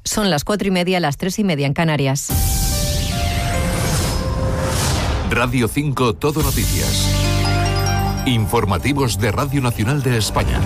Son las 4:30, las 3:30 en Canarias. Radio 5 Todo Noticias. Informativos de Radio Nacional de España.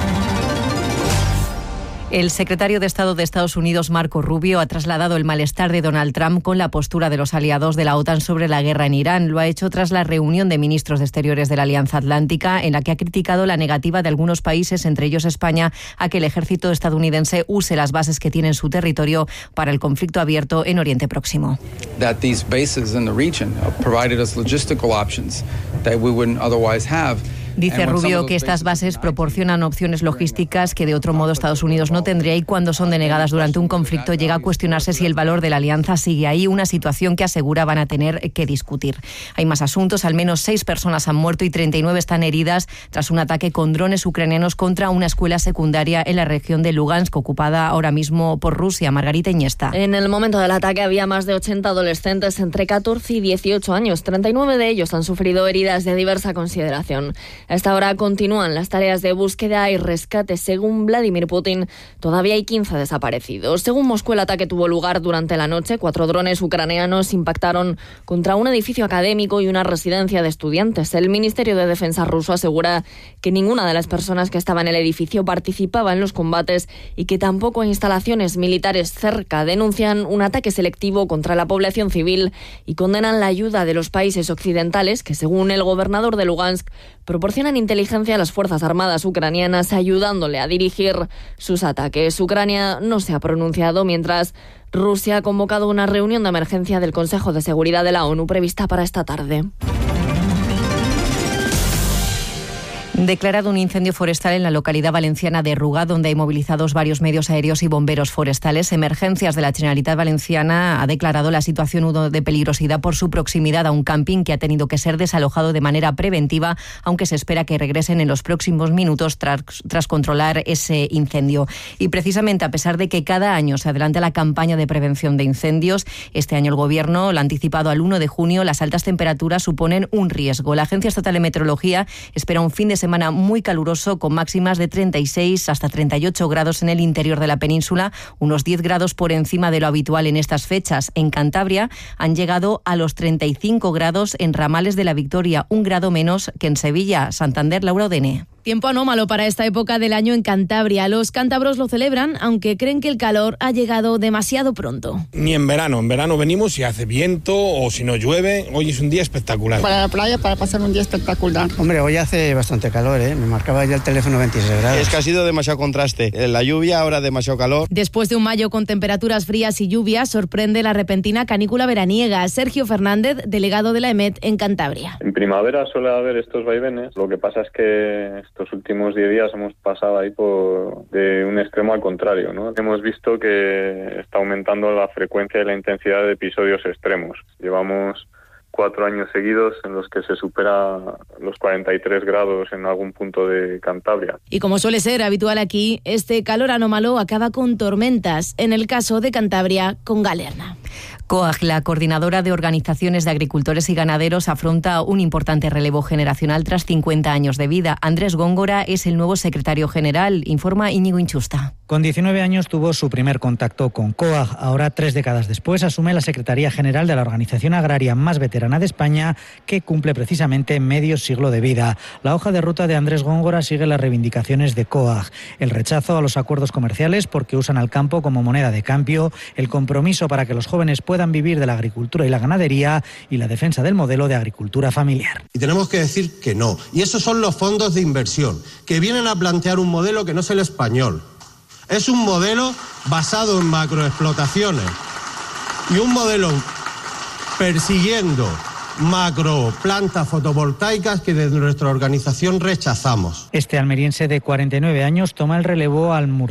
El secretario de Estado de Estados Unidos, Marco Rubio, ha trasladado el malestar de Donald Trump con la postura de los aliados de la OTAN sobre la guerra en Irán. Lo ha hecho tras la reunión de ministros de Exteriores de la Alianza Atlántica, en la que ha criticado la negativa de algunos países, entre ellos España, a que el ejército estadounidense use las bases que tiene en su territorio para el conflicto abierto en Oriente Próximo. That these bases in the region provided us logistical options that we wouldn't otherwise have. Dice Rubio que estas bases proporcionan opciones logísticas que de otro modo Estados Unidos no tendría, y cuando son denegadas durante un conflicto llega a cuestionarse si el valor de la alianza sigue ahí, una situación que asegura van a tener que discutir. Hay más asuntos. Al menos 6 personas han muerto y 39 están heridas tras un ataque con drones ucranianos contra una escuela secundaria en la región de Lugansk, ocupada ahora mismo por Rusia. Margarita Iniesta. En el momento del ataque había más de 80 adolescentes entre 14 y 18 años. 39 de ellos han sufrido heridas de diversa consideración. A esta hora continúan las tareas de búsqueda y rescate. Según Vladimir Putin, todavía hay 15 desaparecidos. Según Moscú, el ataque tuvo lugar durante la noche. 4 drones ucranianos impactaron contra un edificio académico y una residencia de estudiantes. El Ministerio de Defensa ruso asegura que ninguna de las personas que estaba en el edificio participaba en los combates y que tampoco hay instalaciones militares cerca. Denuncian un ataque selectivo contra la población civil y condenan la ayuda de los países occidentales que, según el gobernador de Lugansk, proporcionan inteligencia a las Fuerzas Armadas ucranianas, ayudándole a dirigir sus ataques. Ucrania no se ha pronunciado, mientras Rusia ha convocado una reunión de emergencia del Consejo de Seguridad de la ONU prevista para esta tarde. Declarado un incendio forestal en la localidad valenciana de Rugat, donde hay movilizados varios medios aéreos y bomberos forestales. Emergencias de la Generalitat Valenciana ha declarado la situación de peligrosidad por su proximidad a un camping que ha tenido que ser desalojado de manera preventiva, aunque se espera que regresen en los próximos minutos tras controlar ese incendio. Y precisamente, a pesar de que cada año se adelanta la campaña de prevención de incendios, este año el Gobierno lo ha anticipado al 1 de junio. Las altas temperaturas suponen un riesgo. La Agencia Estatal de Meteorología espera un fin de semana muy caluroso, con máximas de 36 hasta 38 grados en el interior de la península, unos 10 grados por encima de lo habitual en estas fechas. En Cantabria han llegado a los 35 grados en Ramales de la Victoria, 1 grado menos que en Sevilla. Santander, Laura Odene. Tiempo anómalo para esta época del año en Cantabria. Los cántabros lo celebran, aunque creen que el calor ha llegado demasiado pronto. Ni en verano venimos si hace viento o si no llueve. Hoy es un día espectacular. Para la playa, para pasar un día espectacular. Hombre, hoy hace bastante calor, Me marcaba ya el teléfono 26 grados. Es que ha sido demasiado contraste. La lluvia, ahora demasiado calor. Después de un mayo con temperaturas frías y lluvias, sorprende la repentina canícula veraniega. Sergio Fernández, delegado de la EMET en Cantabria. En primavera suele haber estos vaivenes. Lo que pasa es que estos últimos 10 días hemos pasado ahí de un extremo al contrario, ¿no? Hemos visto que está aumentando la frecuencia y la intensidad de episodios extremos. Llevamos 4 años seguidos en los que se supera los 43 grados en algún punto de Cantabria. Y como suele ser habitual aquí, este calor anómalo acaba con tormentas, en el caso de Cantabria, con Galerna. COAG, la coordinadora de organizaciones de agricultores y ganaderos, afronta un importante relevo generacional tras 50 años de vida. Andrés Góngora es el nuevo secretario general, informa Íñigo Inchusta. Con 19 años tuvo su primer contacto con COAG. Ahora, 3 décadas después, asume la Secretaría General de la organización agraria más veterana de España, que cumple precisamente medio siglo de vida. La hoja de ruta de Andrés Góngora sigue las reivindicaciones de COAG: el rechazo a los acuerdos comerciales porque usan al campo como moneda de cambio, el compromiso para que los jóvenes puedan vivir de la agricultura y la ganadería, y la defensa del modelo de agricultura familiar. Y tenemos que decir que no. Y esos son los fondos de inversión, que vienen a plantear un modelo que no es el español. Es un modelo basado en macroexplotaciones y un modelo persiguiendo macroplantas fotovoltaicas que desde nuestra organización rechazamos. Este almeriense de 49 años toma el relevo al